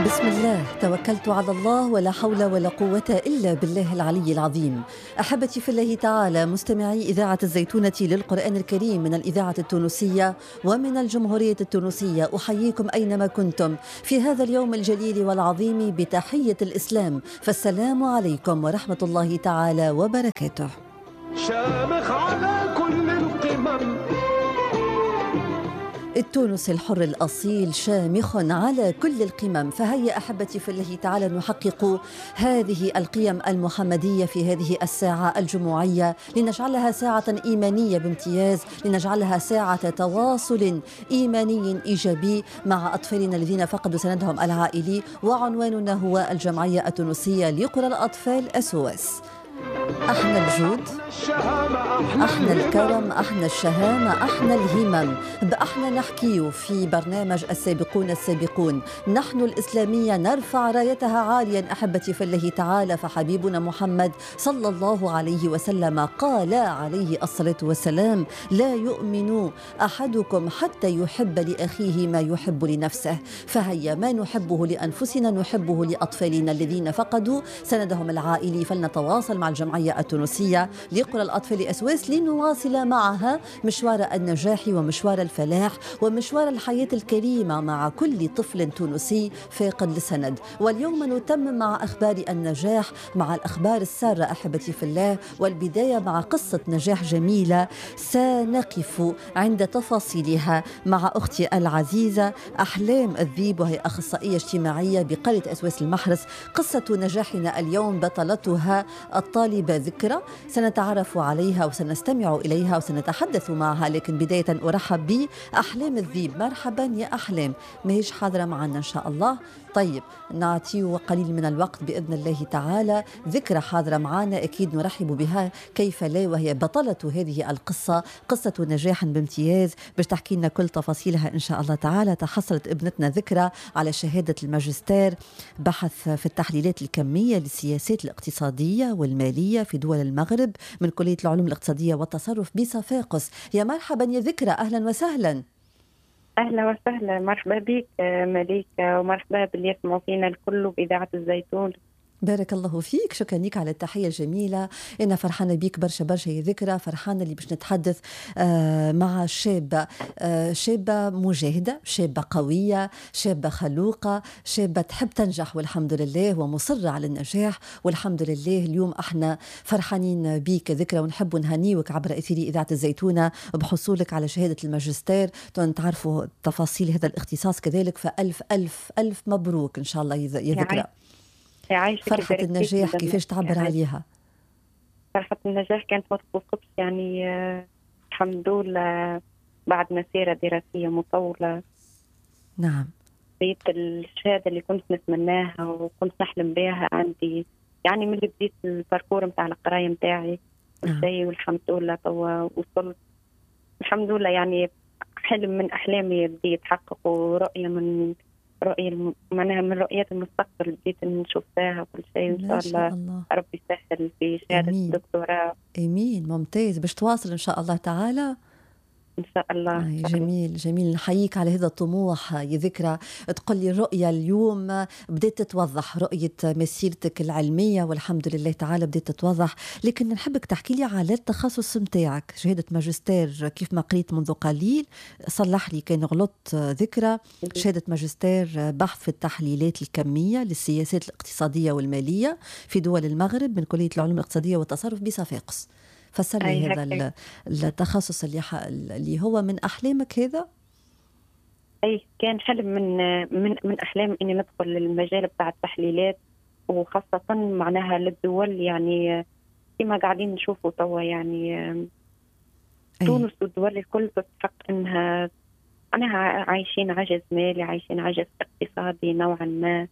بسم الله توكلت على الله ولا حول ولا قوة إلا بالله العلي العظيم. أحبتي في الله تعالى مستمعي إذاعة الزيتونة للقرآن الكريم من الإذاعة التونسية ومن الجمهورية التونسية، أحييكم أينما كنتم في هذا اليوم الجليل والعظيم بتحية الإسلام، فالسلام عليكم ورحمة الله تعالى وبركاته. شامخ على كل القمم، التونس الحر الأصيل شامخ على كل القمم، فهيا أحبتي في الله تعالى نحقق هذه القيم المحمدية في هذه الساعة الجمعية، لنجعلها ساعة إيمانية بامتياز، لنجعلها ساعة تواصل إيماني إيجابي مع أطفالنا الذين فقدوا سندهم العائلي، وعنواننا هو الجمعية التونسية لقرى الأطفال SOS. احنا الجود، احنا الكرم، احنا الشهامة، احنا الهمم، بأحنا نحكي في برنامج السابقون السابقون. نحن الإسلامية نرفع رايتها عاليا أحبتي في الله تعالى، فحبيبنا محمد صلى الله عليه وسلم قال عليه الصلاة والسلام: لا يؤمن أحدكم حتى يحب لأخيه ما يحب لنفسه. فهيا ما نحبه لأنفسنا نحبه لأطفالنا الذين فقدوا سندهم العائلي، فلنتواصل مع الجمعية التونسية لقرى الأطفال SOS لنواصل معها مشوار النجاح ومشوار الفلاح ومشوار الحياة الكريمة مع كل طفل تونسي فاقد لسند. واليوم نتمم مع أخبار النجاح، مع الأخبار السارة أحبتي في الله، والبداية مع قصة نجاح جميلة سنقف عند تفاصيلها مع أختي العزيزة أحلام الذيب، وهي أخصائية اجتماعية بقرية SOS المحرس. قصة نجاحنا اليوم بطلتها الطالبة ذكرى، سنتعرف عليها وسنستمع إليها وسنتحدث معها، لكن بداية أرحب بأحلام الذيب. مرحبا يا أحلام، ماهيش حاضرة معنا إن شاء الله؟ طيب نعطيه قليل من الوقت بإذن الله تعالى. ذكرى حاضرة معنا أكيد نرحب بها، كيف لا، وهي بطلة هذه القصة، قصة نجاح بامتياز، باش تحكي لنا كل تفاصيلها إن شاء الله تعالى. تحصلت ابنتنا ذكرى على شهادة الماجستير بحث في التحليلات الكمية للسياسات الاقتصادية والمالية في دول المغرب من كلية العلوم الاقتصادية والتصرف بصفاقس. يا مرحبا يا ذكرى، أهلا وسهلا. أهلا وسهلا، مرحبا بك مليكة، ومرحبا باللي يسمعوا فينا الكل بإذاعة الزيتون. بارك الله فيك، شكرا لك على التحية الجميلة. أنا فرحانة بيك برشا برشا يا ذكرى، فرحانة اللي باش نتحدث مع شابة، شابة مجاهدة، شابة قوية، شابة خلوقة، شابة تحب تنجح والحمد لله، ومصرة على النجاح والحمد لله. اليوم احنا فرحانين بيك ذكرى، ونحب نهنيوك عبر أثير إذاعة الزيتونة بحصولك على شهادة الماجستير. تعرفوا تفاصيل هذا الاختصاص كذلك، فألف ألف ألف مبروك إن شاء الله يا ذكرى. فرحة النجاح كيفاش تعبر عليها؟ فرحة النجاح كانت ما توصفش يعني، الحمد لله بعد مسيرة دراسية مطولة. نعم. بديت الشهادة اللي كنت نتمناها وكنت نحلم بها عندي، يعني من اللي بديت الباركور متاع القراية متاعي والشيء، والحمد لله توا وصلت الحمد لله. يعني حلم من أحلامي بدي يتحقق، ورؤية من معناها من رؤيات المستقبل بديت نشوف فيها كل شيء. إن شاء الله ربي يسهل في شهادة الدكتوراه. أمين، ممتاز، باش تواصل إن شاء الله تعالى. إن شاء الله. جميل جميل، نحييك على هذا الطموح يا ذكرى. تقول لي الرؤية اليوم بدأت تتوضح، رؤية مسيرتك العلمية والحمد لله تعالى بدأت تتوضح، لكن نحبك تحكي لي على التخصص متاعك. شهادة ماجستير كيف ما قريت منذ قليل، صلح لي كان غلطت ذكرى، شهادة ماجستير بحث في التحليلات الكمية للسياسات الاقتصادية والمالية في دول المغرب من كلية العلوم الاقتصادية والتصرف بصفاقس. فسر لي هذا التخصص اللي هو من أحلامك هذا؟ أي كان حلم من أحلام إني ندخل المجال بتاع التحليلات، وخاصة معناها للدول، يعني كما قاعدين نشوفوا توا يعني تونس والدول الكل تستحق إنها معناها عايشين عجز مالي، عايشين عجز اقتصادي نوعا ما.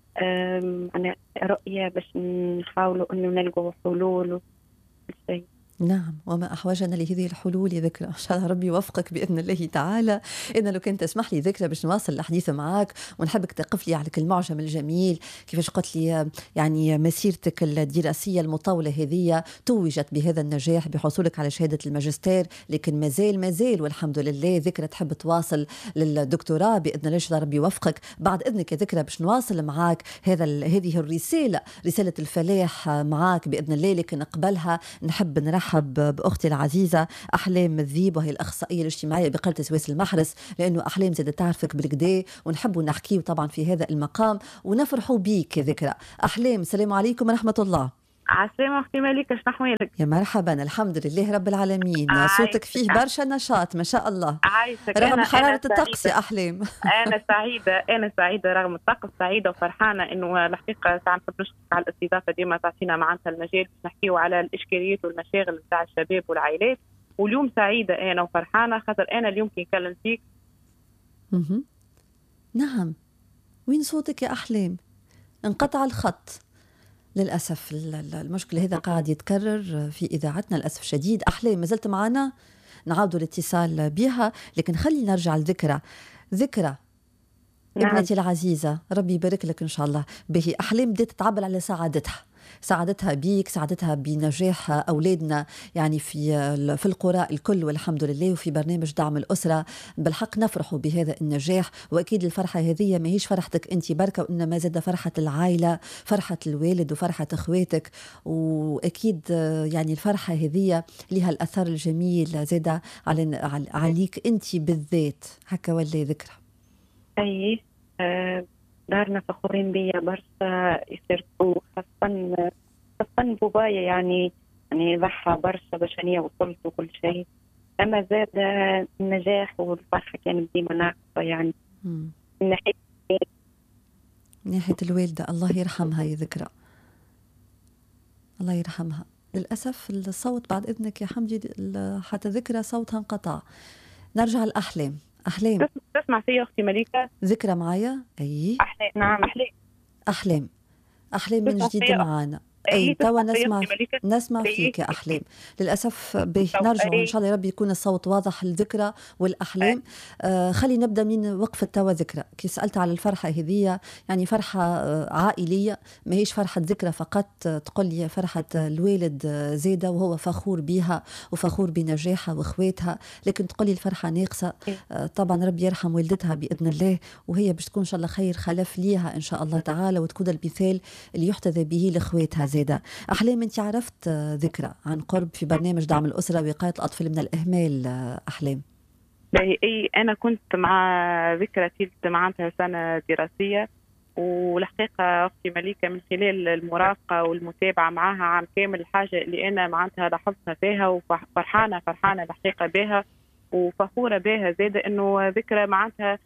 أنا رؤية باش نحاولوا إنه نلقوا حلول وكل شيء. نعم، وما أحوجنا لهذه الحلول ذكرى. إن شاء الله ربي يوفقك بإذن الله تعالى. إن لو كنت تسمح لي ذكرى باش نواصل الحديث معك، ونحبك تقف لي على المعجم الجميل كيفاش قلت لي يعني مسيرتك الدراسية المطولة هذه توجت بهذا النجاح بحصولك على شهادة الماجستير، لكن مازال والحمد لله ذكرى تحب تواصل للدكتوراه بإذن الله. إن شاء الله ربي يوفقك. بعد إذنك يا ذكرى باش نواصل معك هذه الرسالة، رسالة الفلاح معك بإذن الله. لكن قبلها نحب نرحب بأختي العزيزة أحلام الذيب، وهي الأخصائية الاجتماعية بقرية سويس المحرس، لأنه أحلام زادت تعرفك بالكدا ونحب نحكيه طبعا في هذا المقام ونفرحوا بيك ذكرى. أحلام، السلام عليكم ورحمة الله. عسلامة أختي مالكة، شنو أحوالك؟ يا مرحبا، الحمد لله رب العالمين. صوتك فيه برشا نشاط ما شاء الله رغم حرارة الطقس يا أحلام. أنا سعيدة رغم الطقس، سعيدة وفرحانة إنه الحقيقة نحب نشكرك على الاستضافة ديما تعطينا معناتها المجال باش نحكيو على الإشكاليات والمشاغل نتاع الشباب والعائلات. واليوم سعيدة أنا وفرحانة خاطر أنا اليوم كي نكلم فيك. نعم، وين صوتك يا أحلام؟ انقطع الخط للأسف. المشكلة هذا قاعد يتكرر في إذاعتنا للأسف شديد. أحلام ما زلت معنا، نعاود الاتصال بها، لكن خلي نرجع لذكرى. ذكرى نعم. ابنتي العزيزة ربي يبارك لك إن شاء الله. به أحلام بدأت تعبر على سعادتها بيك، سعادتها بنجاح أولادنا يعني في القرى الكل والحمد لله، وفي برنامج دعم الأسرة. بالحق نفرحوا بهذا النجاح، وأكيد الفرحة هذه ما هيش فرحتك أنت بركة، وإنما زاد فرحة العائلة، فرحة الوالد وفرحة أخواتك. وأكيد يعني الفرحة هذه لها الأثر الجميل زاد عليك أنت بالذات. هكا ولا ذكرى؟ أي دارنا فخورين بيا برشا يسيروا، خاصة بابايا يعني ضحى برشا باش أنا وصلت وكل شيء. أما زاد النجاح والفرحة كانت ديما ناقصة يعني من ناحية الوالدة. الله يرحمها يا ذكرى، الله يرحمها. للأسف الصوت بعد إذنك يا حمدي حتى ذكرى صوتها انقطع. نرجع الأحلام. أحلام تسمع فيا أختي مليكة؟ ذكرى معايا؟ أي أحلام. نعم أحلام من جديد معانا. أي توا نسمع فيك يا أحلام. للأسف نرجع إن شاء الله ربي يكون الصوت واضح. الذكرى والأحلام. خلي نبدأ من وقفة توا ذكرى. كي سألت على الفرحة هذه يعني فرحة عائلية، ما هيش فرحة ذكرى فقط. تقول لي فرحة الوالد زيدة وهو فخور بها وفخور بنجاحها وإخواتها، لكن تقول لي الفرحة ناقصة. طبعا ربي يرحم والدتها بإذن الله، وهي باش تكون إن شاء الله خير خلف ليها إن شاء الله تعالى، وتكون المثال اللي يحتذى به لإخواتها زيدة. أحلام أنت عرفت ذكرى عن قرب في برنامج دعم الأسرة وقاية الأطفال من الإهمال. أحلام أي أنا كنت مع ذكرى تلت معناتها سنة دراسية، والحقيقة أختي مليكة من خلال المرافقة والمتابعة معها عام كامل الحاجة اللي أنا معناتها لاحظتها فيها وفرحانة الحقيقة بها وفخورة بها زادة، إنه ذكرى معناتها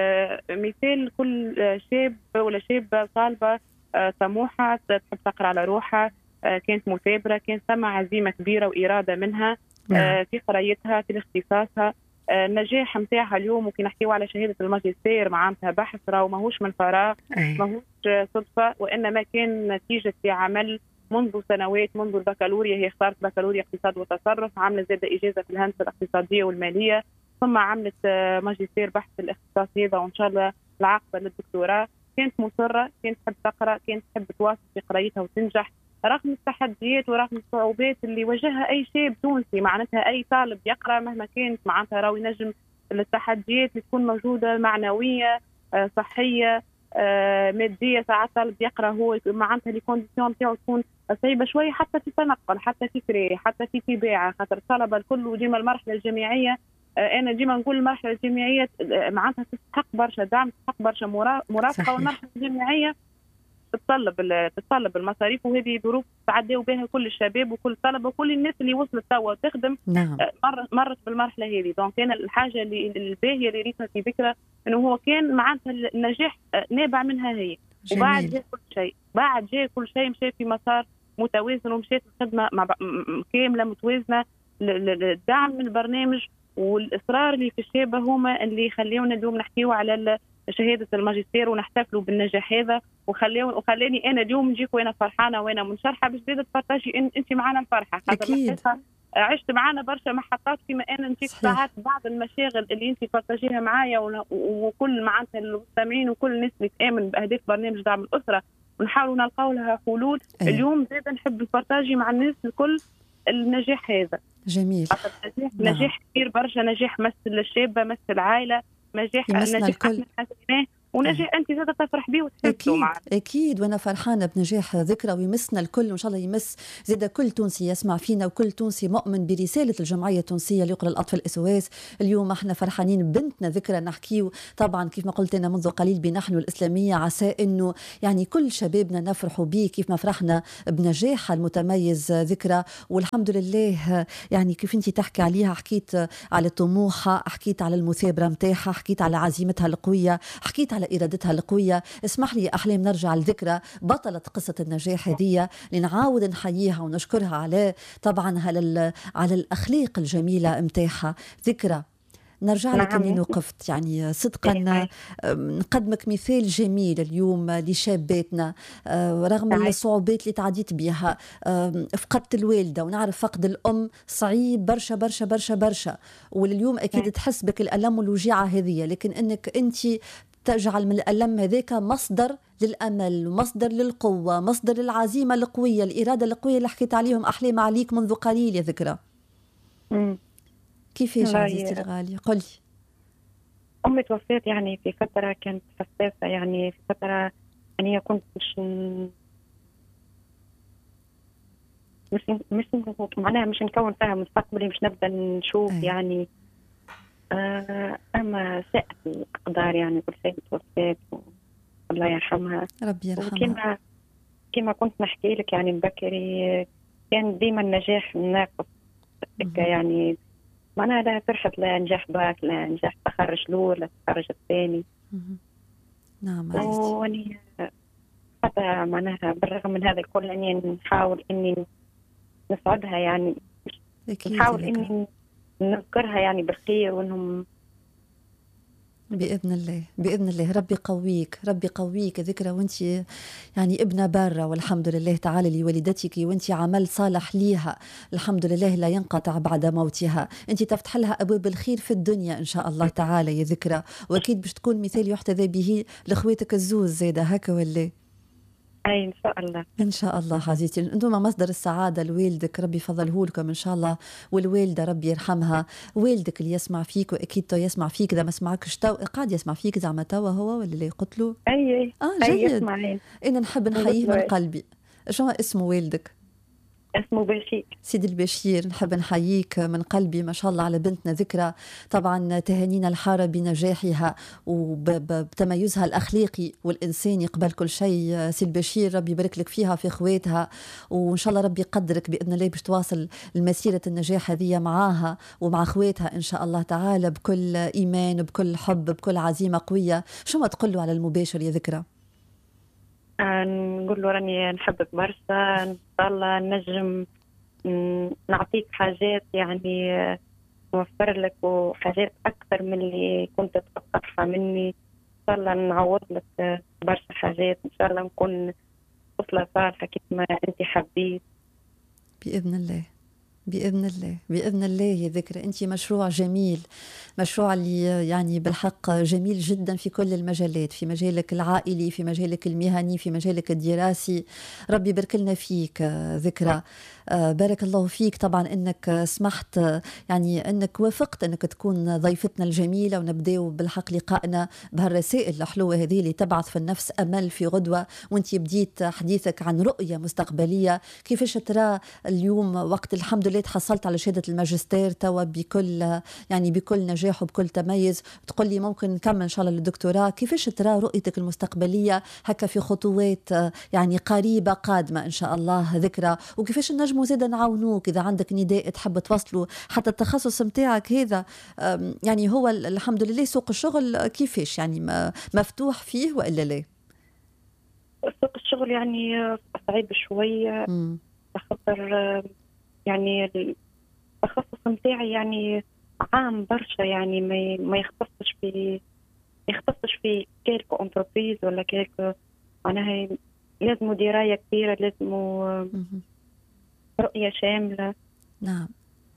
مثال كل شاب ولا شابة طالبة طموحة تحب تقرأ على روحها، كانت مثابرة، كانت ثم عزيمة كبيرة وإرادة منها في قرايتها في اختصاصها. النجاح متاعها اليوم وكي نحكيو على شهادة الماجستير معناتها بحث راهو ماهوش من فراغ، ماهوش صدفة، وإنما كان نتيجة عمل منذ سنوات، منذ البكالوريا. هي اختارت بكالوريا اقتصاد وتصرف، عملت زادة إجازة في الهندسة الاقتصادية والمالية، ثم عملت ماجستير بحث الاختصاص هذا، وإن شاء الله العاقبة للدكتوراه. كانت مصرة، كانت تحب تقرأ، كانت تحب تواصل في قرايتها وتنجح رغم التحديات ورغم الصعوبات اللي واجهها أي شاب تونسي. معناتها أي طالب يقرأ مهما كانت معناتها راهو ينجم التحديات اللي تكون موجودة معنوية صحية مادية. ساعات طالب يقرأ هو معناتها الكونديسيون تاعو تكون صعيبة شوية، حتى في التنقل، حتى في قراية، حتى في طباعة، خاطر الطلبة الكل ديما المرحلة الجامعية. أنا ديما نقول المرحلة الجامعية معناتها تستحق برشا دعم، تستحق برشا مرافقة، والمرحلة الجامعية تتطلب المصاريف، وهذه ظروف تعداو بها كل الشباب وكل الطلبة وكل الناس اللي وصلت توا تخدم. نعم. مرت بالمرحلة هذه. دونك كان الحاجة الباهية اللي ريتها في ذكرى إنه هو كان معناتها النجاح نابع منها هي. جميل. وبعد جاء كل شيء مشى في مسار متوازن، ومشيت الخدمة كاملة متوازنة. الدعم من البرنامج والإصرار اللي في الشابة هما اللي خليونا اليوم نحكيو على شهادة الماجستير ونحتفلوا بالنجاح هذا، وخلاني أنا اليوم نجيك وأنا فرحانة وأنا منشرحة باش زادة تبارطاجي أنت معنا الفرحة. أكيد عشت معانا برشا محطات كما انا نجيك ساعات بعض المشاغل اللي انت بارتاجيها معايا وكل معناتها المستمعين وكل الناس اللي تامن باهداف برنامج دعم الاسره ونحاولوا نلقاو لها حلول. اليوم زاد نحب نبارتاجي مع الناس الكل النجاح هذا. جميل. نجاح كبير برشا، نجاح مثل الشابه مثل العائله، نجاح الكل. ونجاح انت زاد تفرح بيه وتحبه معنا. اكيد وانا فرحانه بنجاح ذكرى ويمسنا الكل، وان شاء الله يمس زاد كل تونسي يسمع فينا وكل تونسي مؤمن برساله الجمعيه التونسيه ليقرأ الاطفال SOS. اليوم احنا فرحانين بنتنا ذكرى نحكيو طبعا كيف ما قلت انا منذ قليل بنحن الاسلاميه، عسى انه يعني كل شبابنا نفرحوا به كيف ما فرحنا بنجاحها المتميز ذكرى. والحمد لله يعني كيف انت تحكي عليها، حكيت على طموحها، حكيت على المثابره نتاعها، حكيت على عزيمتها القويه، حكيت على إرادتها القوية. اسمح لي أحلام نرجع لذكرى بطلة قصة النجاح هذه لنعاود نحييها ونشكرها على طبعا على الأخلاق الجميلة متاعها. ذكرى نرجع لك اني وقفت يعني صدقا نقدمك مثال جميل اليوم لشاباتنا رغم الصعوبات اللي تعديت بها. فقدت الوالده ونعرف فقد الام صعيب برشا برشا برشا برشا، واليوم اكيد تحس بك الالم والوجيعه هذه، لكن انك انت تجعل من الألم هذاك مصدر للأمل ومصدر للقوة، مصدر للعزيمة القوية، الإرادة القوية اللي حكيت عليهم أحلام عليك منذ قليل يا ذكرى. كيفاش عزيزتي الغالية؟ قولي. أمي توفيت يعني في فترة كانت حساسة، يعني في فترة يعني كنت مش معناها مش نكون فيها مستقبلي، مش نبدأ نشوف يعني أما ساءت الأقدار يعني كل شيء توفيت الله يرحمها. ربي يرحمها. كما كنت نحكي لك يعني بكري كان ديما النجاح ناقص يعني معناها لا فرحة لا نجاح باك لا نجاح تخرج الأول لا تخرج الثاني. نعم واني حتى معناها بالرغم من هذا الكل اني نحاول اني نسعدها يعني نحاول اني نذكرها يعني بالخير وانهم بإذن الله بإذن الله. ربي قويك ربي قويك ذكرى، وانت يعني ابنة بارة والحمد لله تعالى لوالدتك، وانت عمل صالح ليها الحمد لله لا ينقطع بعد موتها. انت تفتح لها أبواب الخير في الدنيا إن شاء الله تعالى يا ذكرى، وأكيد باش تكون مثال يحتذى به لأخواتك الزوز زيادة هكا ولا؟ أي إن شاء الله إن شاء الله عزيزتي. أنتم مصدر السعادة لوالدك ربي فضله لكم إن شاء الله، والوالدة ربي يرحمها. والدك اللي يسمع فيك وأكيد تو يسمع فيك، إذا ما سمعكش تو قاعد يسمع فيك زعما توا هو ولا اللي قلت له؟ أي جيد. أنا نحب نحييه من قلبي. شو اسمه والدك؟ اسمه بشير. سيدي البشير نحب نحييك من قلبي ما شاء الله على بنتنا ذكرى. طبعا تهانينا الحارة بنجاحها وبتميزها الأخلاقي والإنساني قبل كل شيء. سيدي البشير ربي يبارك لك فيها في خواتها، وإن شاء الله ربي يقدرك بإذن الله باش تواصل المسيرة النجاح هذه معاها ومع خواتها إن شاء الله تعالى بكل إيمان بكل حب بكل عزيمة قوية. شو ما تقول له على المباشر يا ذكرى؟ نقول له راني نحبك برشا، إن شاء الله نجم نعطيك حاجات يعني نوفر لك وحاجات أكثر من اللي كنت تتوقعها مني. إن شاء الله نعوض لك برشا حاجات، إن شاء الله نكون طفلة صالحة كيف ما أنت حبيت بإذن الله بإذن الله بإذن الله يا ذكرى. أنت مشروع جميل، مشروع اللي يعني بالحق جميل جدا في كل المجالات، في مجالك العائلي في مجالك المهني في مجالك الدراسي. ربي يبارك لنا فيك ذكرى. بارك الله فيك طبعا انك سمحت يعني انك وافقت انك تكون ضيفتنا الجميله، ونبداو بالحق لقائنا بهالرسائل الحلوه هذه اللي تبعث في النفس امل في غدوه. وانت بديت حديثك عن رؤيه مستقبليه، كيفاش ترى اليوم وقت الحمد لله تحصلت على شهاده الماجستير توا بكل يعني بكل نجاح وبكل تميز، تقول لي ممكن نكمل ان شاء الله للدكتوراه. كيفاش ترى رؤيتك المستقبليه هكا في خطوات يعني قريبه قادمه ان شاء الله ذكرى؟ وكيفاش نجموا زيدا نعاونوك اذا عندك نداء تحب توصله حتى التخصص متاعك هذا يعني هو الحمد لله سوق الشغل كيفاش يعني مفتوح فيه والا لا؟ سوق الشغل يعني صعيب شويه خاطر يعني التخصص متاعي يعني عام برشا، يعني ما يختصش في كيلك انتربريز ولا كيلك، معناها لازم درايه كبيره، لازم رؤيه شامله. نعم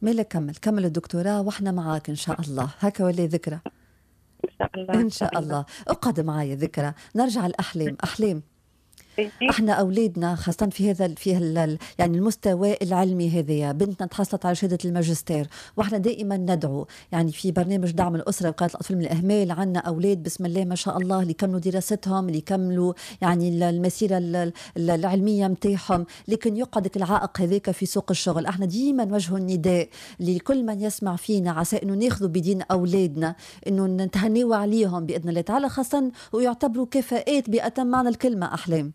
مالك، كمل الدكتوراه واحنا معاك ان شاء الله. هكا ولا ذكرى؟ ان شاء الله ان شاء الله. اقعد معايا ذكرى. نرجع الاحلام. احلام، إيه. احنا اولادنا خاصه يعني المستوى العلمي، هذايا بنتنا تحصلت على شهاده الماجستير، واحنا دائما ندعو يعني في برنامج دعم الاسره وقايه الاطفال من الاهمال، عندنا اولاد بسم الله ما شاء الله اللي يكملوا دراستهم، اللي يكملوا يعني المسيره العلميه نتاعهم، لكن يقعدك العائق هذاك في سوق الشغل. احنا ديما نوجهوا النداء لكل من يسمع فينا عسى انه ناخذوا بدين اولادنا، انه نتهنيوا عليهم باذن الله تعالى، خاصه ويعتبروا كفاءات باتم معنى الكلمه. احلام،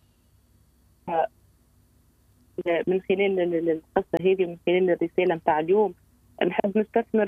من خلال القصة هذه، من خلال الرسالة متاع اليوم، نحب نستثمر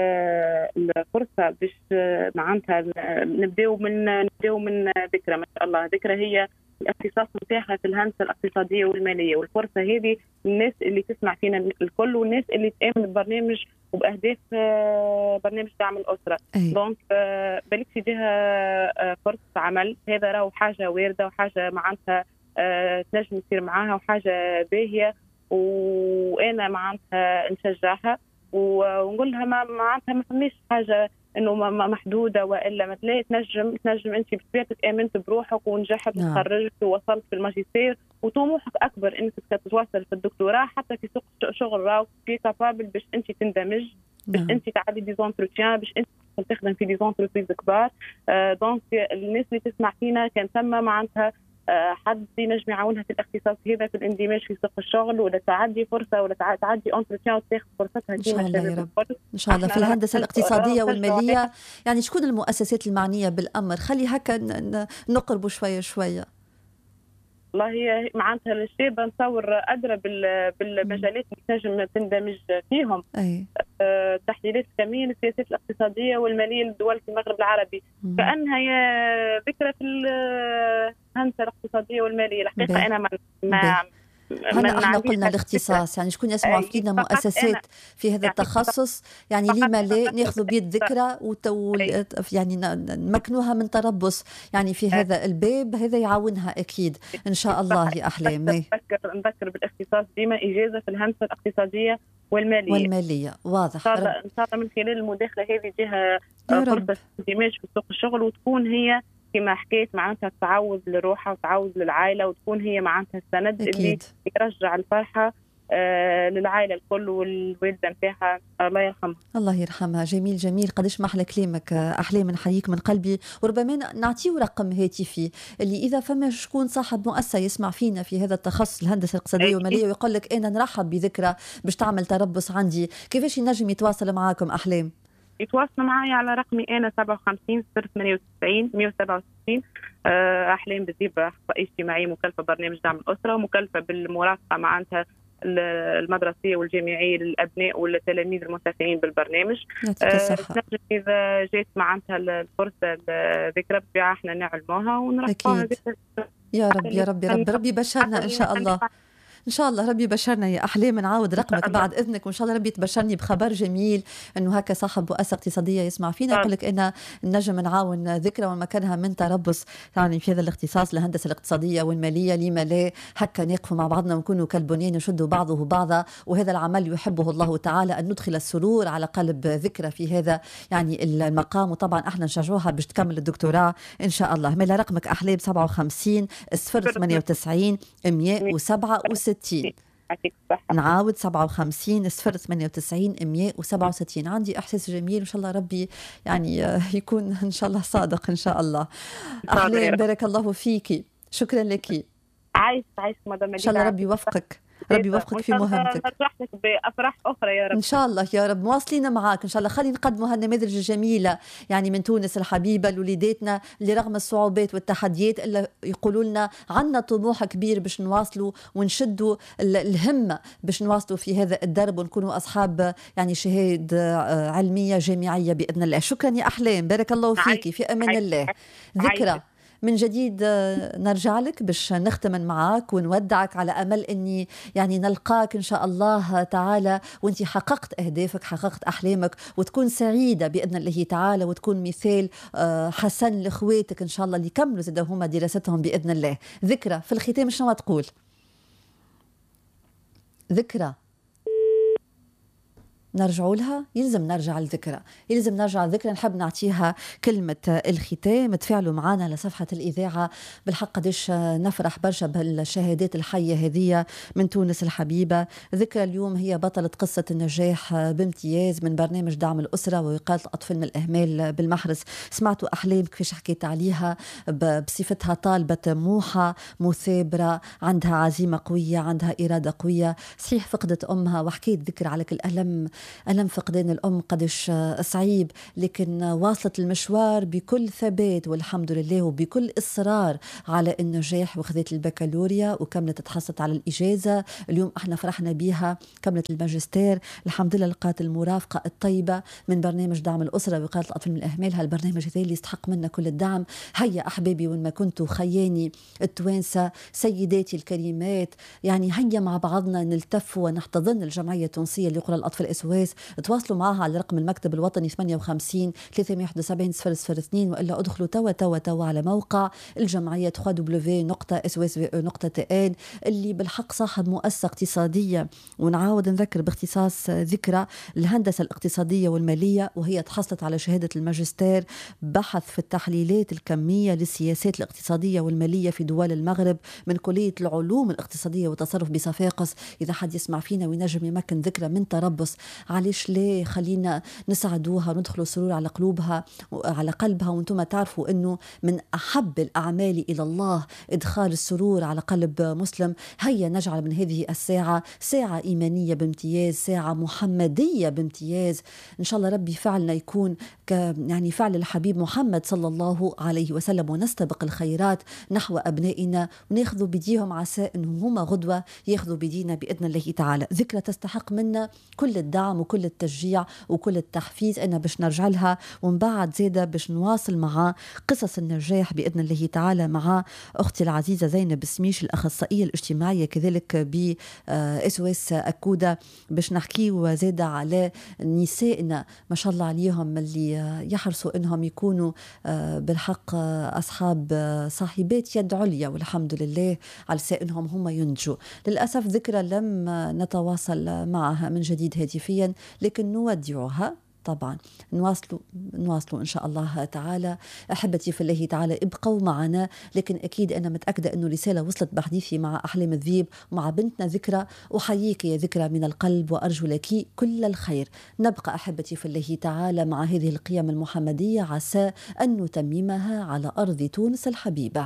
الفرصة باش معناتها نبداو من ذكرى. ما شاء الله ذكرى هي الاختصاص نتاعها في الهندسة الاقتصادية والمالية، والفرصة هذه للناس اللي تسمع فينا الكل، والناس اللي تآمن ببرنامج وبأهداف برنامج دعم الأسرة. دونك بالك في جهة فرصة عمل، هذا راهو حاجة واردة وحاجة معناتها تنجم تصير معاها وحاجة باهية، وأنا معناتها نشجعها ونقول لها معناتها ما فماش حاجة إنه محدودة وإلا ما تنجم أنت بطبيعتك آمنت بروحك ونجحت وتخرجت ووصلت في الماجستير وطموحك أكبر إنك تتواصل في الدكتوراه، حتى في سوق شغل راو في كابابل باش أنت تندمج، باش أنت تعدي دي زونتروتيان، باش أنت تخدم في دي زونتربريز كبار. دونك الناس اللي تسمع فينا كان ثم معناتها حد ينجم يعاونها في الاختصاص هذا في الاندماج في سوق الشغل، ولا تعدي فرصه ولا تعدي انترتيان وتاخذ فرصتها ان شاء الله يا رب. ان شاء الله في الهندسه الاقتصاديه والماليه. يعني شكون المؤسسات المعنيه بالامر؟ خلي هكا نقربوا شويه. والله هي معناتها الشابه نتصور ادرى بالمجالات اللي تنجم تندمج فيهم. تحليلات كمين السياسات الاقتصاديه والماليه للدول في المغرب العربي، كانها هي ذكرى في الهندسه الاقتصاديه والماليه. الحقيقه انا احنا قلنا الاختصاص، يعني شكون يسمع فينا مؤسسات في هذا التخصص، يعني لما لا ناخذوا بيد ذكرى يعني نمكنوها من تربص يعني في هذا الباب، هذا يعاونها اكيد ان شاء الله يا احلام. نذكر بالاختصاص ديما اجازه في الهندسه الاقتصاديه والماليه. واضح. ان شاء الله من خلال المداخله هذه جهه فرصه اندماج في سوق الشغل، وتكون هي كما حكيت معناتها تعوض لروحها وتعوض للعائله، وتكون هي معناتها السند اللي يرجع الفرحه للعائله الكل والوالده نتاعها الله يرحمها. الله يرحمها. جميل قداش محلى كلامك احلام، نحييك من قلبي. وربما نعطيه رقم هاتفي اللي اذا فما شكون صاحب مؤسسه يسمع فينا في هذا التخصص الهندسه الاقتصاديه والماليه ويقول لك انا نرحب بذكرى باش تعمل تربص عندي، كيفاش ينجم يتواصل معاكم احلام؟ يتواصلوا معي على رقمي انا 57 098 167. احلام بزيب اخصائيه اجتماعيه مكلفه برنامج دعم الاسره، ومكلفه بالمرافقه معناتها المدرسيه والجامعيه للابناء والتلاميذ المنتفعين بالبرنامج. اذا جات معناتها الفرصه ذكرى بطبيعه احنا نعلموها ونرفقوها. يا رب يبشرنا ان شاء الله. إن شاء الله ربي بشرنا يا أحلام. نعاود رقمك بعد إذنك، وإن شاء الله ربي تبشرني بخبر جميل إنه هكا صاحب مؤسسة اقتصادية يسمع فينا يقول لك أنا نجم نعاون ذكرى ومكانها من تربص يعني في هذا الاختصاص الهندسة الاقتصادية والمالية. لما لا هكا نقفوا مع بعضنا ونكونوا كالبنيان نشدوا بعضه بعضا، وهذا العمل يحبه الله تعالى، أن ندخل السرور على قلب ذكرى في هذا يعني المقام. وطبعا احنا نشجعوها باش تكمل الدكتوراه إن شاء الله. مالا رقمك أحلام 57 098 167. نعاود 57 098 167. عندي احساس جميل ان شاء الله ربي يعني يكون ان شاء الله صادق ان شاء الله. احلام بارك الله فيكي، شكرا لك. عايش مدام ان شاء الله ربي يوفقك في مهمتك. نرجح لك بافراح اخرى يا رب ان شاء الله يا رب. مواصلين معاك ان شاء الله. خلي نقدموا هالنماذج الجميله يعني من تونس الحبيبه لوليداتنا اللي رغم الصعوبات والتحديات الا يقولوا لنا عندنا طموح كبير باش نواصلوا ونشدوا الهمه باش نواصلوا في هذا الدرب ونكونوا اصحاب يعني شهاده علميه جامعيه باذن الله. شكرا يا احلام، بارك الله فيكي، في امان الله. ذكرى من جديد نرجع لك باش نختم معاك ونودعك على أمل أني يعني نلقاك إن شاء الله تعالى وانتي حققت أهدافك، حققت أحلامك، وتكون سعيدة بإذن الله تعالى، وتكون مثال حسن لإخواتك إن شاء الله اللي يكملوا زادهم دراستهم بإذن الله. ذكرى في الختام شنو تقول؟ ذكرى نرجعوا لها، يلزم نرجع الذكرى، يلزم نرجع الذكرى. نحب نعطيها كلمة الختام. تفاعلوا معنا على صفحة الإذاعة. بالحق قديش نفرح برشا بهالشهادات الحية هذه من تونس الحبيبة. ذكرى اليوم هي بطلة قصة النجاح بامتياز من برنامج دعم الأسرة ووقاية الأطفال من الإهمال بالمحرز. سمعتوا أحلام كيفاش حكيت عليها بصفتها طالبة طموحة مثابرة، عندها عزيمة قوية، عندها إرادة قوية. صحيح فقدت أمها وحكيت ذكر على كل ألم فقدان الأم قدش صعيب، لكن واصلت المشوار بكل ثبات والحمد لله وبكل إصرار على النجاح، وخذت البكالوريا وكملت تحصلت على الإجازة. اليوم احنا فرحنا بيها، كملت الماجستير الحمد لله، لقات المرافقة الطيبة من برنامج دعم الأسرة وقاية الأطفال من الإهمال. هالبرنامج هذا اللي يستحق منا كل الدعم. هيا أحبابي وين ما كنتوا خياني التوانسة سيداتي الكريمات، يعني هيا مع بعضنا نلتف ونحتضن الجمعية التونسية لقرى الأطفال SOS. تواصلوا معها على رقم المكتب الوطني 58 371 002، وإلا ادخلوا توا على موقع الجمعية www.swsve.tn اللي بالحق صاحب مؤسسة اقتصادية. ونعاود نذكر باختصاص ذكرى الهندسة الاقتصادية والمالية، وهي تحصلت على شهادة الماجستير بحث في التحليلات الكمية للسياسات الاقتصادية والمالية في دول المغرب من كلية العلوم الاقتصادية والتصرف بصفاقس. إذا حد يسمع فينا وينجم يمكن ذكرى من تربص، علاش ليه خلينا نساعدوها وندخلوا سرور على قلوبها وعلى قلبها. وانتم تعرفوا أنه من أحب الأعمال إلى الله إدخال السرور على قلب مسلم. هيا نجعل من هذه الساعة ساعة إيمانية بامتياز، ساعة محمدية بامتياز. إن شاء الله ربي فعلنا يكون يعني فعل الحبيب محمد صلى الله عليه وسلم، ونستبق الخيرات نحو أبنائنا وناخذوا بديهم عسى أنهم هما غدوة ياخذوا بدينا بإذن الله تعالى. ذكرى تستحق منا كل الدعم وكل التشجيع وكل التحفيز. أنا باش نرجع لها ومن بعد زيادة باش نواصل مع قصص النجاح بإذن الله تعالى مع أختي العزيزة زينب سميش الأخصائية الاجتماعية كذلك ب SOS أكودة، باش نحكي وزيادة على نسائنا ما شاء الله عليهم اللي يحرصوا أنهم يكونوا بالحق أصحاب صاحبات يد عليا، والحمد لله على سائنهم هم ينجوا. للأسف ذكرى لم نتواصل معها من جديد هاتفيا، لكن نودعها طبعا نواصلوا إن شاء الله تعالى. أحبتي في الله تعالى ابقوا معنا، لكن أكيد أنا متأكدة أنه رسالة وصلت بحديثي مع أحلام الذيب ومع بنتنا ذكرى. أحييك يا ذكرى من القلب وأرجو لك كل الخير. نبقى أحبتي في الله تعالى مع هذه القيم المحمدية، عسى أن نتممها على أرض تونس الحبيبة.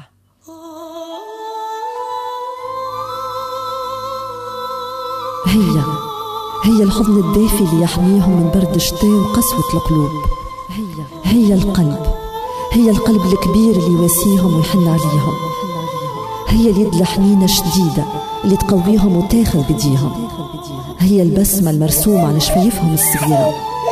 هي الحضن الدافي اللي يحميهم من برد الشتاء وقسوة القلوب. هي القلب الكبير اللي يواسيهم ويحن عليهم. هي اليد الحنينة الشديدة اللي تقويهم وتاخذ بديهم. هي البسمة المرسومة على شفايفهم الصغيرة.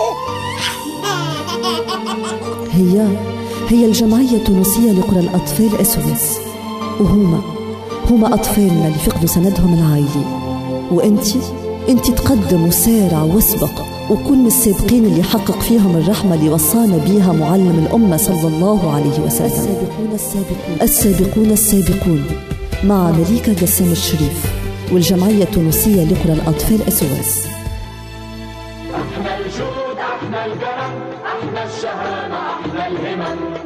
هي الجمعية التونسية لقرى الأطفال SOS، وهما أطفالنا اللي فقدوا سندهم العائلي. وانت تقدم وسارع واسبق وكن من السابقين اللي حقق فيهم الرحمة اللي وصانا بيها معلم الأمة صلى الله عليه وسلم. السابقون مع مليكة جسام الشريف والجمعية التونسية لقرى الأطفال SOS. احنا الجود، احنا الكرم، احنا الشهامة، احنا الهمم.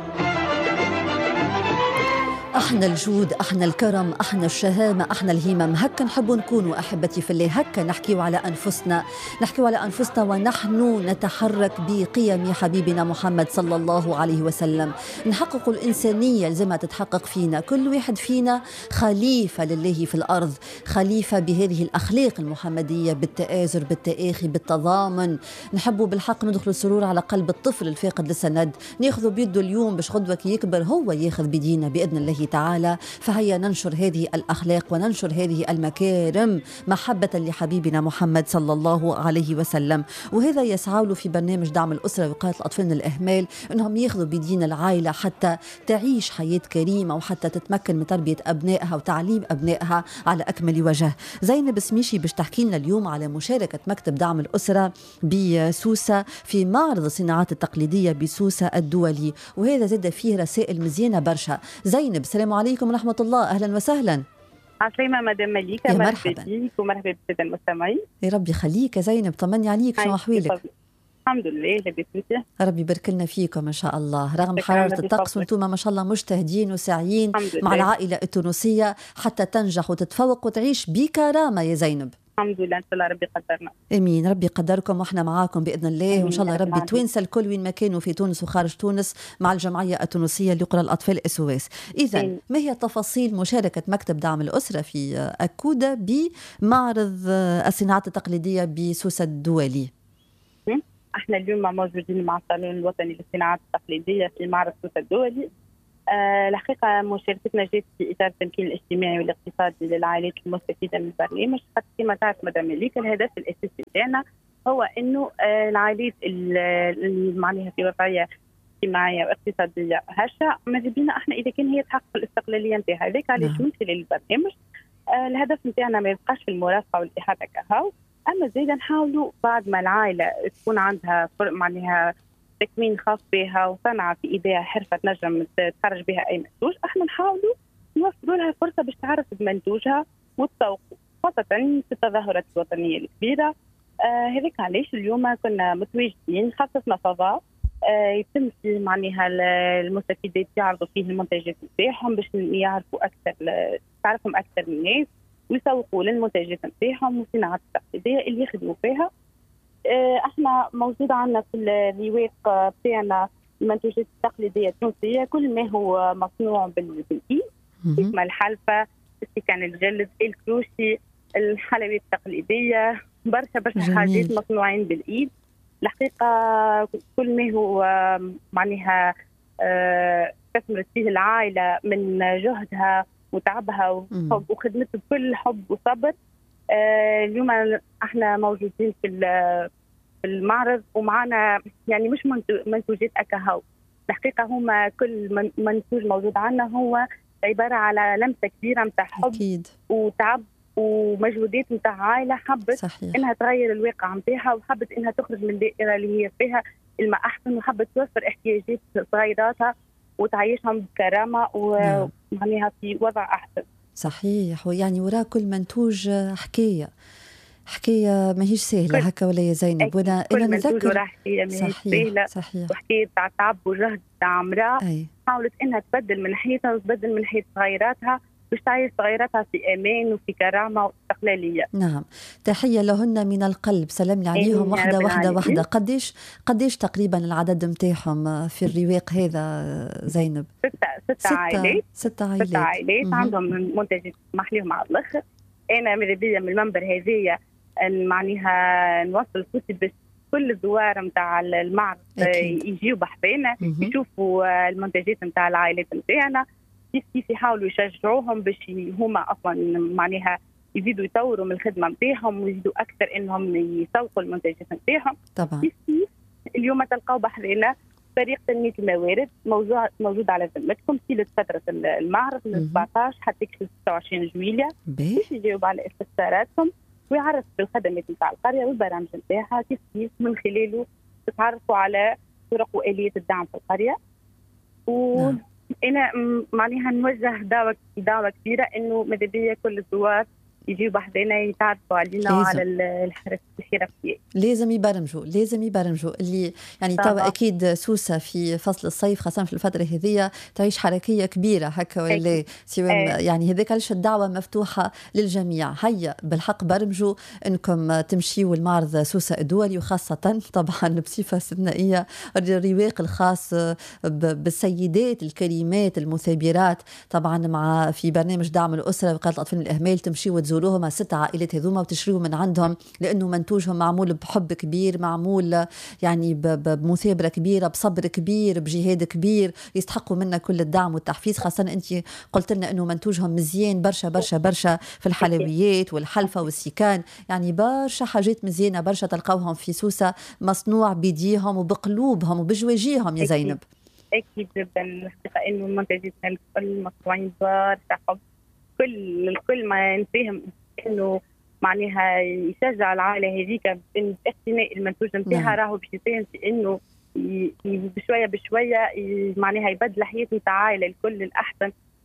احنا الجود، احنا الكرم، احنا الشهامة، احنا الهمم. هكا نحب نكونوا أحبتي في الله، هكا نحكيوا على أنفسنا ونحن نتحرك بقيم حبيبنا محمد صلى الله عليه وسلم. نحقق الإنسانية لازمها تتحقق فينا. كل واحد فينا خليفة لله في الأرض، خليفة بهذه الأخلاق المحمدية، بالتآزر، بالتآخي، بالتضامن. نحبوا بالحق ندخل السرور على قلب الطفل الفاقد للسند، ناخذ بيده اليوم باش غدوة كي يكبر هو ياخذ بدينا بإذن الله تعالى. فهيا ننشر هذه الأخلاق وننشر هذه المكارم محبة لحبيبنا محمد صلى الله عليه وسلم. وهذا يسعى له في برنامج دعم الأسرة وقاية الأطفال من الإهمال، أنهم ياخذوا بدين العائلة حتى تعيش حياة كريمة وحتى تتمكن من تربية أبنائها وتعليم أبنائها على أكمل وجه. زينب سميشي باش تحكي لنا اليوم على مشاركة مكتب دعم الأسرة بسوسة في معرض الصناعات التقليدية بسوسة الدولي، وهذا زاد فيه رسائل مزيانة برشا. زينب السلام عليكم ورحمة الله، أهلا وسهلا. عسلامة مدام مليكة، مرحبا بك ومرحبا بالسادة المستمعين. يا ربي خليك يا زينب، طمني عليك، شنو أحوالك؟ الحمد لله، لاباس انت؟ ربي يبارك لنا فيكم ان شاء الله، رغم حراره الطقس وانتم ما شاء الله مجتهدين وساعيين مع العائله التونسيه حتى تنجح وتتفوق وتعيش بكرامه يا زينب. الحمد لله، ان شاء الله ربي قدرنا. امين، ربي يقدركم واحنا معاكم باذن الله، وان شاء الله ربي توانسه الكل وين ما كانوا في تونس وخارج تونس مع الجمعيه التونسيه لقرى الاطفال SOS. اذا ما هي تفاصيل مشاركه مكتب دعم الاسره في اكودا بمعرض الصناعات التقليديه بسوسه الدولي؟ احنا اليوم موجودين مع الصالون الوطني للصناعات التقليديه في معرض سوسه الدولي. الحقيقه مشاركتنا جات في اطار التمكين الاجتماعي والاقتصادي للعائلات المستفيده من البرنامج، خاطر كما تعرف مدام مليكة الهدف الاساسي تاعنا هو انه العائلات معناها في وضعيه اجتماعيه واقتصاديه هشه، ماذا بينا احنا اذا كان هي تحقق الاستقلاليه نتاعها، هذاك علاش من خلال البرنامج الهدف نتاعنا ما يبقاش في المرافقه والاحاطه كهو، اما زيدا نحاولوا بعد ما العائله تكون عندها معناها تكوين خاص بها وصنعه في ايديها حرفه تنجم تخرج بها اي منتوج، احنا نحاولوا نوفروا لها فرصه باش تعرف بمنتوجها وتسوق، خاصه في التظاهرات الوطنيه الكبيره. هذاك علاش اليوم كنا متواجدين، خاصتنا فضاء يتم فيه معناها المستفيدات يعرضوا فيه المنتجات نتاعهم باش يعرفوا اكثر، تعرفهم اكثر الناس ويسوقوا للمنتجات نتاعهم والصناعات التقليديه اللي يخدموا فيها. احنا موجود عندنا في الرواق بتاعنا المنتوجات التقليديه التونسيه، كل ما هو مصنوع بالايد، كما الحلفه، السكان الجلد، الكروشي، الحلويات التقليديه، برشا حاجات مصنوعين بالايد. الحقيقه كل ما هو معناها استثمرت فيه العائله من جهدها وتعبها وحب وخدمتها بكل حب وصبر. اليوم احنا موجودين في المعرض ومعنا يعني مش منتوجات اكاهو، الحقيقه هما كل منتوج موجود عندنا هو عباره على لمسه كبيره نتاع حب أكيد. وتعب ومجهودات نتاع عائله حبت انها تغير الواقع نتاعها وحبت انها تخرج من الدائره اللي هي فيها الما احسن، وحبت توفر احتياجات صغيراتها وتعيشهم بكرامه ومعناها في وضع احسن. صحيح، ويعني وراء كل منتوج حكايه ماهيش سهله هكا ولا يا زينب؟ وانا نتذكر حكايه ماهيش سهله، وحكايه تاع تعب وجهد تاع امراه حاولت انها تبدل من حياتها وتبدل من حياه صغيراتها باش تعيش صغيراتها في امان وفي كرامه واستقلاليه. نعم، تحيه لهن من القلب، سلام لي عليهم واحده. قديش تقريبا العدد نتاعهم في الرواق هذا زينب؟ ستة عائلات عندهم منتجات محليهم على الاخر. انا ماذا بيا من المنبر هذيا معناها نوصل صوتي باش كل الزوار نتاع المعرض يجيو بحذانا يشوفوا المنتجات نتاع العائلات نتاعنا، كيف يحاولوا يشجعوهم باش هما اصلا معناها يزيدوا يطوروا من الخدمه نتاعهم ويزيدوا اكثر انهم يسوقوا المنتجات نتاعهم. طبعا كيف اليوم تلقاو بحذانا فريق تنميه الموارد موجود على ذمتكم طيله فتره المعرض من 17 حتى 26 جويلية باش يجاوب على استفساراتكم ويعرف بالخدمات نتاع القريه والبرامج نتاعها، كيف من خلاله تتعرفوا على طرق واليات الدعم في القريه. انا معناها نوجه دعوه كبيره انه ماذا بيا كل الزوار يجيوا بحذانا يتعرفوا علينا وعلى الحرفيات. لازم يبرمجوا اللي يعني توا اكيد سوسه في فصل الصيف خاصه في الفتره هذه تعيش حركيه كبيره هكا ولا يعني هذاك علاش الدعوه مفتوحه للجميع. هيا بالحق برمجوا انكم تمشيوا المعرض سوسه الدولي، وخاصه طبعا بصفه استثنائيه الرواق الخاص بالسيدات الكريمات المثابرات، طبعا مع في برنامج دعم الاسره وقايه الاطفال الاهمال تمشيوا وتزوروهم 6 عائلات هذوما وتشتريوا من عندهم، لانه منتوجهم معمول بحب كبير، معمول يعني بمثابره كبيره، بصبر كبير، بجهاد كبير، يستحقوا منا كل الدعم والتحفيز. خاصه انت قلت لنا انه منتوجهم مزيان برشا في الحلويات والحلفه والسيكان، يعني برشا حاجات مزيانه برشا تلقاوهم في سوسه مصنوع بيديهم وبقلوبهم وبجواجيهم يا زينب. اكيد جدا، الحقيقه انه المنتجات الكل مصنوعين برشا حب، كل ما نفهم انه معناها يشجع العائله هذيك ان اقتناء المنتوج نتاعها راهو باش يساهم في انه بشويه معناها يبدل حياه نتاع العائله الكل الاحسن،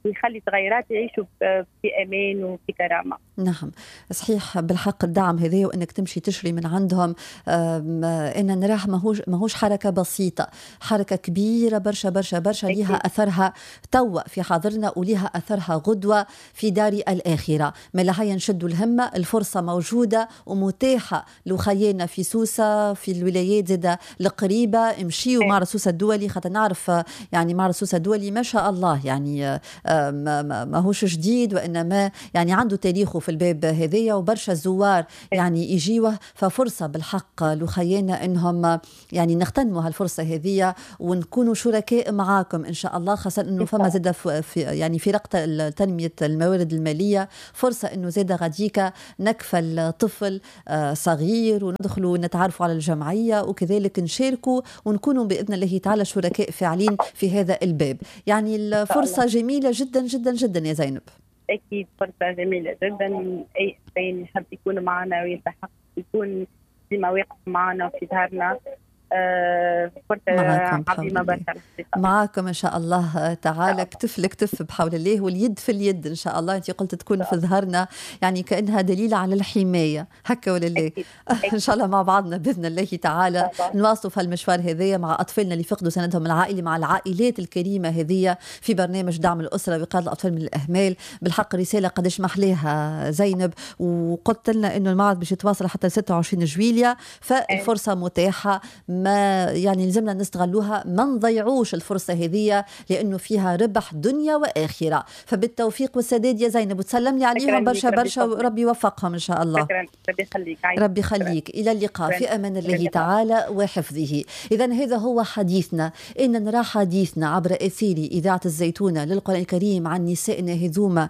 ويخلي تغيرات يعيشوا في امان وفي كرامه. نعم صحيح بالحق الدعم هذا، وانك تمشي تشري من عندهم ان نراه ماهوش حركه بسيطه، حركه كبيره برشا برشا برشا، ليها اثرها توا في حاضرنا وليها اثرها غدوه في دار الاخره. ما هيا نشدوا الهمه، الفرصه موجوده ومتاحه لخيانا في سوسه في الولايات زاده القريبه، امشيوا مع رسوس الدولي خاطر نعرف يعني مع رسوس الدولي ما شاء الله يعني ماهوش جديد، وانما يعني عنده تاريخه في الباب هذيا وبرشا الزوار يعني يجيوه، ففرصة بالحق لخيانا انهم يعني نغتنموا هالفرصة هذية ونكونوا شركاء معاكم ان شاء الله، خاصة انه فما زاد في يعني في رقة تنمية الموارد المالية فرصة انه زاد غاديكا نكفل طفل صغير وندخلوا نتعرفوا على الجمعية وكذلك نشاركوا ونكونوا بإذن الله تعالى شركاء فاعلين في هذا الباب. يعني الفرصة جميلة جدا جدا جدا يا زينب. أكيد فرصة جميلة جدا، أي إنسان يحب يكون معنا ويستحق يكون ديما واقف معنا وفي ظهرنا. فرصة عظيمة برشا. معاكم إن شاء الله تعالى كتف لكتف بحول الله، واليد في اليد إن شاء الله. أنت قلت تكون في ظهرنا يعني كأنها دليل على الحماية، هكا ولا لا؟ إن شاء الله مع بعضنا بإذن الله تعالى نواصلوا في هالمشوار هذية مع أطفالنا اللي فقدوا سندهم العائلي، مع العائلات الكريمة هذية في برنامج دعم الأسرة وإنقاذ الأطفال من الإهمال. بالحق رسالة قدش محليها زينب، وقلت لنا إنه المعرض باش يتواصل حتى 26 جويلية، فالفرصة متاحة، ما يعني لازمنا نستغلوها، ما نضيعوش الفرصة هذه لأنه فيها ربح دنيا وآخرة. فبالتوفيق والسداد يا زينب، وتسلم لي عليهم برشا برشا وربي يوفقهم إن شاء الله. ربي يخليك. ربي يخليك. إلى اللقاء في أمان الله تعالى وحفظه. إذن هذا هو حديثنا، إن نرى حديثنا عبر أثير إذاعة الزيتونة للقرآن الكريم عن نسائنا هذوما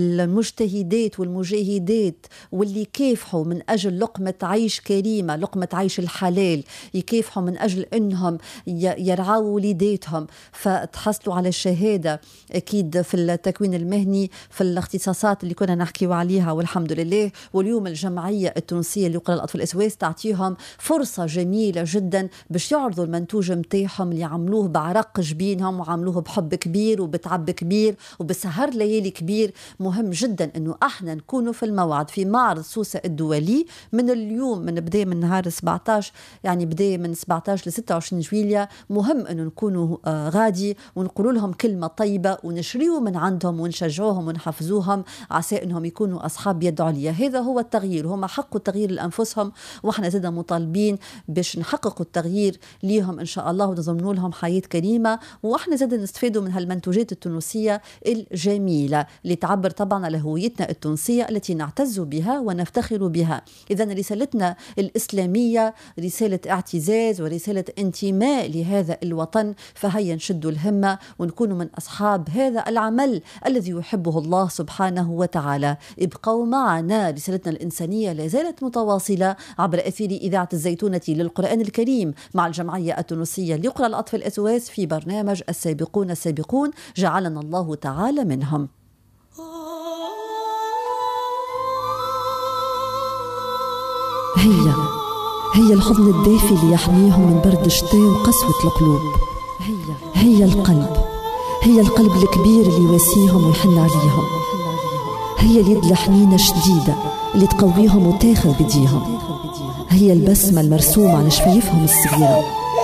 المجتهدات والمجاهدات واللي كافحوا من أجل لقمة عيش كريمة، لقمة عيش الحلال، يكافحوا من أجل أنهم يرعوا وليداتهم فتحصلوا على الشهادة أكيد في التكوين المهني في الاختصاصات اللي كنا نحكي عليها والحمد لله. واليوم الجمعية التونسية لقراء الأطفال الأسواس تعطيهم فرصة جميلة جدا باش يعرضوا المنتوج متاعهم اللي عملوه بعرق جبينهم وعملوه بحب كبير وبتعب كبير وبسهر ليالي كبير. مهم جدا أنه احنا نكونوا في الموعد في معرض سوسة الدولي من اليوم، بداية من نهار 17 يعني بداية من 17 ل 26 جويلية. مهم أنه نكونوا غادي ونقولوا لهم كلمة طيبة ونشريوا من عندهم ونشجعوهم ونحفزوهم عسى أنهم يكونوا أصحاب يد عليا. هذا هو التغيير، هم حقوا التغيير لأنفسهم وإحنا زيدا مطالبين باش نحققوا التغيير ليهم إن شاء الله ونضمنوا لهم حياة كريمة، وإحنا زيدا نستفيدوا من هالمنتوجات التونسية الجميلة اللي تعبر طبعا على هويتنا التونسية التي نعتز بها ونفتخر بها. إذن رسالتنا الإسلامية رسالة اعتزاز ورسالة انتماء لهذا الوطن، فهيا نشدوا الهمة ونكون من أصحاب هذا العمل الذي يحبه الله سبحانه وتعالى. ابقوا معنا، رسالتنا الإنسانية لا زالت متواصلة عبر أثير إذاعة الزيتونة للقرآن الكريم مع الجمعية التونسية لقراء الأطفال الأسواس في برنامج السابقون السابقون جعلنا الله تعالى منهم. هي الحضن الدافي اللي يحميهم من برد الشتاء وقسوة القلوب. هي القلب الكبير اللي يواسيهم ويحن عليهم. هي اليد الحنينة الشديدة اللي تقويهم وتاخذ بديهم. هي البسمة المرسومة على شفايفهم الصغيرة.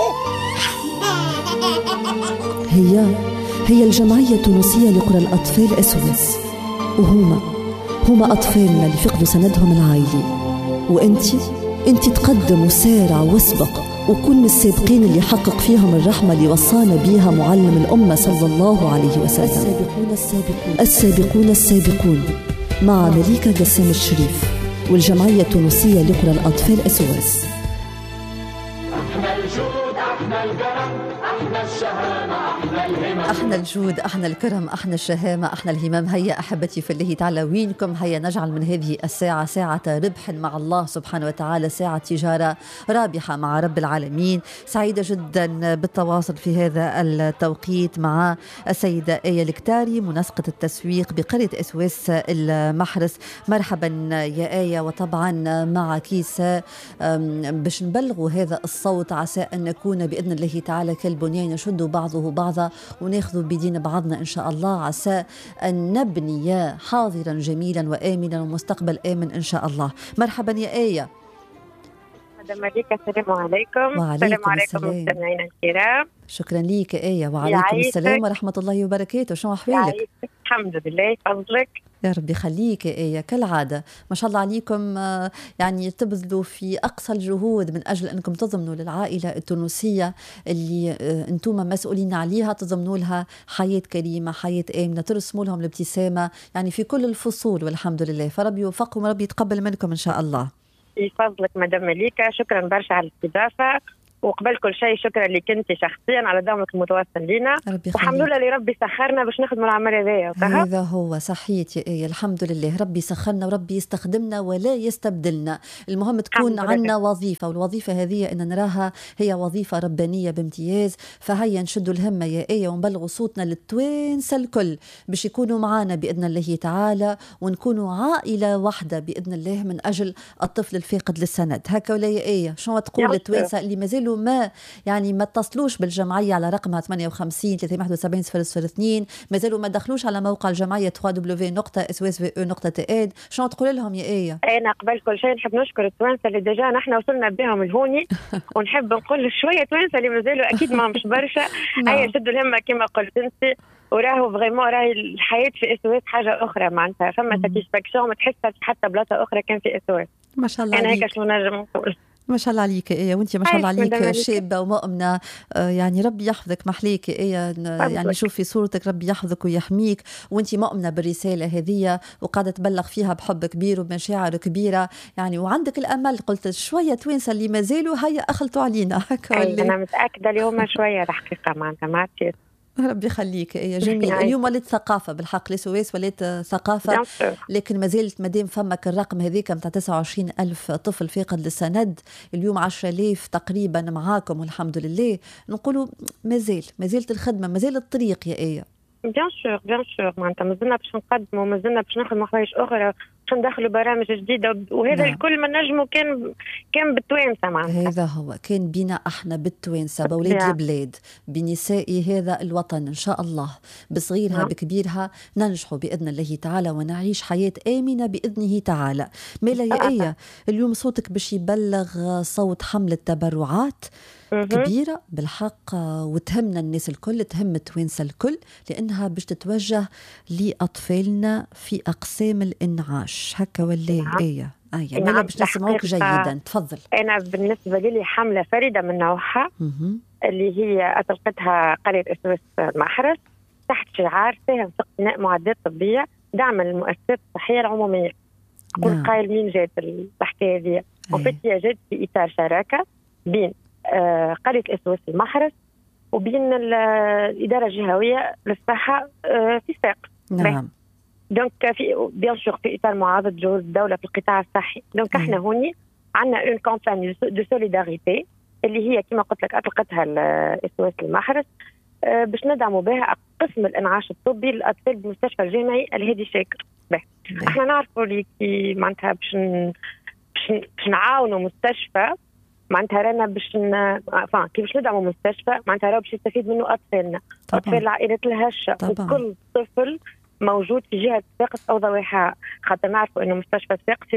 هي الجمعية التونسية لقراء الأطفال الأسواس، وهما أطفالنا اللي فقدوا سندهم العائلي. وانت تقدم وسارع واسبق وكل من السابقين اللي حقق فيهم الرحمة اللي وصانا بيها معلم الأمة صلى الله عليه وسلم. السابقون مع مليكة جسام الشريف والجمعية التونسية لقراء الأطفال الأسواس. احنا الجود، احنا الكرم، احنا الشهامة، احنا الهمم. احنا الجود، احنا الكرم، احنا الشهامة، احنا الهمم. هيا أحبتي في الله تعالى وينكم، هيا نجعل من هذه الساعة ساعة ربح مع الله سبحانه وتعالى، ساعة تجارة رابحة مع رب العالمين. سعيدة جدا بالتواصل في هذا التوقيت مع السيدة آية الكتاري منسقة التسويق بقرية أسواس المحرس. مرحبا يا آية، وطبعا مع كيس باش نبلغوا هذا الصوت عسى أن نكون بإذن الله تعالى كالبنيان يشد بعضه بعضا السلامة وناخذ بدين بعضنا إن شاء الله، عسى أن نبني حاضرا جميلا وآمنا ومستقبل آمن إن شاء الله. مرحبا يا آية. مدام مليكة، السلام عليكم. وعليكم السلام مستمعينا الكرام. شكرا ليك يا آية. وعليكم السلام ورحمة الله وبركاته. شو أحوالك؟ الحمد لله، فضلك يا رب يخليك يا آية. كالعادة ما شاء الله عليكم، يعني تبذلوا في أقصى الجهود من أجل أنكم تضمنوا للعائلة التونسية اللي أنتم مسؤولين عليها، تضمنوا لها حياة كريمة، حياة آمنة، ترسموا لهم الابتسامة يعني في كل الفصول، والحمد لله. فربي يوفقكم وربي يتقبل منكم إن شاء الله. بفضلك مدام مليكة، شكرا برشا على الاستضافة، وقبل كل شيء شكرا لك انت شخصيا على دعمك المتواصل لنا، والحمد لله اللي ربي سخرنا باش نخدموا العمل هذايا. هذا هو صحيت يا آية، الحمد لله ربي سخرنا وربي يستخدمنا ولا يستبدلنا. المهم تكون عنا وظيفة، والوظيفة هذه ان نراها هي وظيفة ربانية بامتياز. فهيا نشدوا الهمة يا آية ونبلغوا صوتنا للتوانسة الكل باش يكونوا معنا بإذن الله تعالى، ونكونوا عائلة واحدة بإذن الله من أجل الطفل الفاقد للسند. هكا ولا يا آية؟ شو تقول للتوانسة اللي مازالوا ما اتصلوش بالجمعية على رقمها 58 371 002، ما زالوا ما دخلوش على موقع الجمعية www.swsve.aid، شنو تقول لهم يا آية؟ أنا قبل كل شيء نحب نشكر التوانسة اللي ديجا نحن وصلنا بهم لهوني ونحب نقول شوية توانسة اللي ما زالوا أكيد ما مش برشا. هيا شدوا الهمة كما قلت أنت، وراهو فغيمون راهي الحياة في SOS حاجة أخرى، معناتها فما ساتيسفاكسيون ما تحسها حتى بلاصة أخرى كان في SOS. ما شاء الله أنا عليك. هيك شنو نجم نقول. ما شاء الله عليك يا إيه، وانت ما شاء الله عليك شابة ومؤمنة، يعني ربي يحفظك محليك يا إيه، يعني شوفي صورتك ربي يحفظك ويحميك، وانت مؤمنة بالرسالة هذه وقاعدة تبلغ فيها بحب كبير وبمشاعر كبيرة يعني، وعندك الأمل. قلت شوية توانسة اللي ما زالوا هيا أخلطوا علينا هكا. أنا متأكدة اليوم شوية الحقيقة معناتها ما عرفتش. ربي يخليك يا جميل. اليوم ولات ثقافة بالحق، لسويس ولات ثقافة، لكن ما زالت مادام فمك الرقم هذيك متاع 29,000 طفل فاقد للسند، اليوم 10,000 تقريبا معاكم والحمد لله. نقولوا ما زالت الخدمة، ما زال الطريق يا آية. بيان سور معناتها مازلنا باش نقدموا، مازلنا باش نخدموا حوايج أخرى، باش ندخلوا برامج جديدة، وهذا الكل ما نجموا كان بالتوانسة معناتها. هذا هو كان بينا احنا بالتوانسة بولاد البلاد، بنساء هذا الوطن ان شاء الله، بصغيرها بكبيرها ننجحوا باذن الله تعالى ونعيش حياة آمنة باذنه تعالى. مالا يا آية، اليوم صوتك باش يبلغ صوت حملة تبرعات كبيرة بالحق، وتهمنا الناس الكل، تهم التوانسة الكل، لأنها باش تتوجه لأطفالنا في أقسام الإنعاش. هكا ولا آية؟ مالا باش نسمعوك جيدا، تفضل. أنا بالنسبة لي حملة فريدة من نوعها اللي هي أطلقتها قرية SOS المحرس تحت شعار ساهم في اقتناء معدات طبية دعما للمؤسسات الصحية العمومية. كل قائل مين جات الحكاية هذه؟ وفتية جات في إطار شراكة بين قرية SOS المحرس وبين الإدارة الجهوية للصحة في ساق. نعم. دونك في بيان سور في إطار معارضة جهود الدولة في القطاع الصحي. دونك احنا هوني عندنا اون كامباني دو سوليداريتي اللي هي كما قلت لك أطلقتها SOS المحرس باش ندعموا بها قسم الإنعاش الطبي للأطفال بمستشفى الجامعي الهادي شاكر. احنا نعرفوا اللي معناتها باش نعاونوا مستشفى، معناتها رانا باش كيفاش ندعموا مستشفى، معناتها راهو باش يستفيد منه أطفالنا، أطفال العائلات الهشة، وكل طفل موجود في جهة ساقط أو ضويحة، خاطر نعرفوا إنه مستشفى ساقط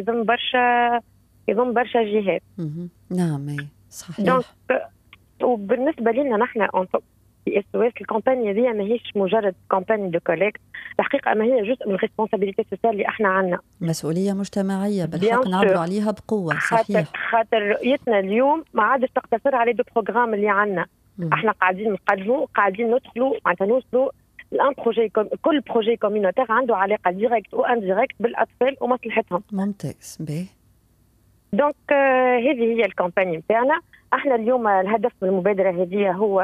يضم برشا جهات. نعم صحيح. دونك وبالنسبة لنا نحن في SOS الكامبانيا هذه ماهيش مجرد كامباني دو كوليكت، الحقيقة ما هي جزء من الريسبونسابيلتي سوسيال اللي احنا عندنا، مسؤولية مجتمعية بالحق نعبروا عليها بقوة. صحيح. خاطر رؤيتنا اليوم ما عادش تقتصر على دو بروغرام اللي عندنا. احنا قاعدين نقدموا، قاعدين ندخلوا معناتها نوصلوا الان بروجي، كل بروجي كوميونيتير عنده علاقة ديريكت او انديريكت بالاطفال ومصلحتهم. ممتاز. باهي. دونك هذه هي الكامباني نتاعنا. احنا اليوم الهدف من المبادرة هذه هو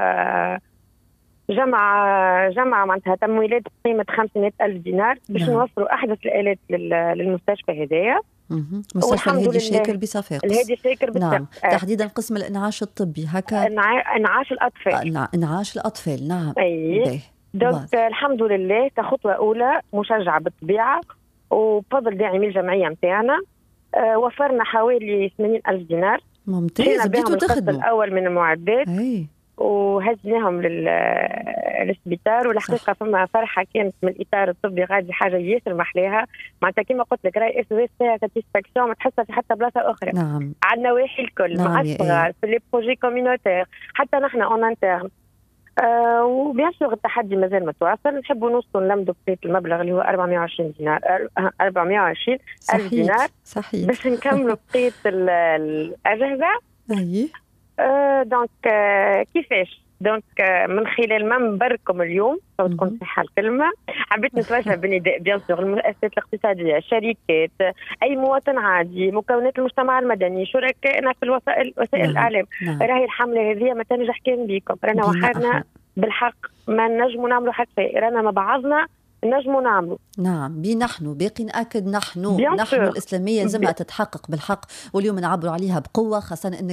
جمع معناتها تمويلات بقيمة 500,000 دينار باش نوفروا أحدث الآلات للمستشفى هذايا. مستشفى الهادي شاكر بصفاقس. الهادي شاكر نعم. تحديدا قسم الإنعاش الطبي هكا. إنعاش الأطفال. إنعاش الأطفال. نعم. أي. دونك الحمد لله كخطوة أولى مشجعة بالطبيعة وبفضل داعمي الجمعية متاعنا وفرنا حوالي 80,000 دينار. ممتاز. بديتوا تخدموا الأول من المعدات. وهزناهم للسبيطار. والحقيقه فما فرحه كانت من الاطار الطبي غادي حاجه ياسر محلاها. معناتها كما قلت لك راي اس او اس فيها ساتيسفاكسيون ما تحسها في حتى بلاصه اخرى. نعم. على النواحي الكل مع الصغار في لي بروجي كومينوتير حتى نحن اون انترن. وبيان سور التحدي مازال متواصل. نحبوا نوصلوا نلمدوا بقية المبلغ اللي هو 420 دينار 420 ألف دينار صحيح باش نكملوا بقية الأجهزة. أي دونك كيفاش دونك من خلال منبركم اليوم سوف تكون صحة الكلمة. حبيت نتوجه بنداء بيان سور المؤسسات الاقتصادية، الشركات، أي مواطن عادي، مكونات المجتمع المدني، شركائنا في وسائل الإعلام. راهي الحملة هذه ما تنجح كان بيكم، رانا وحدنا بالحق ما نجموا نعملوا حتى شيء، رانا مع بعضنا نجموا نعملوا. نعم نحن باقي نأكد نحن الإسلامية لازمها تتحقق بالحق، واليوم نعبروا عليها بقوة، خاصة أن